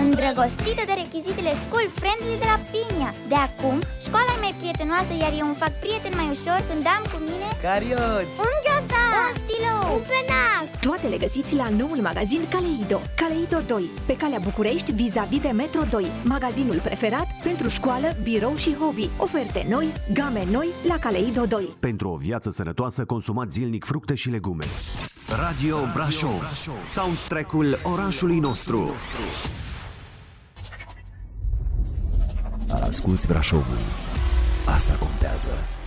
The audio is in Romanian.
îndrăgostită de rechizitele school friendly de la Pinia. De acum, școala e mai prietenoasă, iar eu îmi fac prieten mai ușor când am cu mine carioci, un ghiozdan, un stilou, un penac. Toate le găsiți la noul magazin Caleido. Caleido 2, pe calea București, vis-a-vis de Metro 2. Magazinul preferat pentru școală, birou și hobby. Oferte noi, game noi la Caleido 2. Pentru o viață sănătoasă, consumați zilnic fructe și legume. Radio Brașov, soundtrack-ul orașului nostru. Asculți Brașovul. Asta contează.